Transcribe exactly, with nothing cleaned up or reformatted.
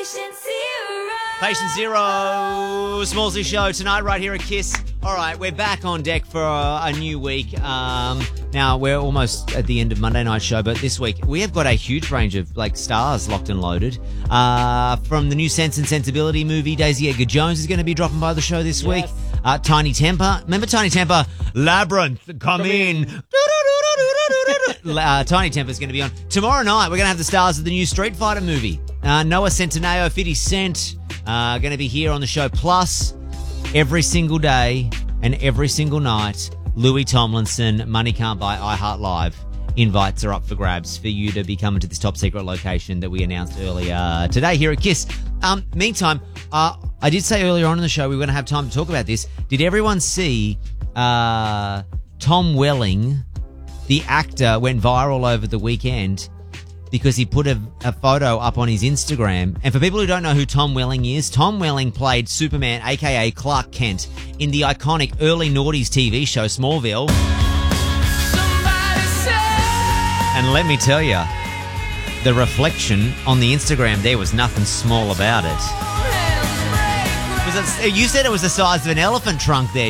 Patient Zero. Patient Zero, Smallsy Show tonight right here at Kiss. All right, we're back on deck for a, a new week. Um, now, we're almost at the end of Monday night's show, but this week we have got a huge range of like stars locked and loaded. Uh, from the new Sense and Sensibility movie, Daisy Edgar Jones is going to be dropping by the show this Yes. week. Uh, Tiny Temper. Remember Tiny Temper? Labyrinth, come, Come in. in. Uh, Tiny Temper is going to be on. Tomorrow night, we're going to have the stars of the new Street Fighter movie. Uh, Noah Centineo, fifty Cent, uh, going to be here on the show. Plus, every single day and every single night, Louis Tomlinson, Money Can't Buy iHeart Live invites are up for grabs for you to be coming to this top secret location that we announced earlier today here at Kiss. Um, meantime, uh, I did say earlier on in the show we were going to have time to talk about this. Did everyone see uh, Tom Welling, the actor, went viral over the weekend because he put a, a photo up on his Instagram? And for people who don't know who Tom Welling is, Tom Welling played Superman, a k a. Clark Kent, in the iconic early noughties T V show Smallville. And let me tell you, the reflection on the Instagram there was nothing small about it. Was it, you said it was the size of an elephant trunk there.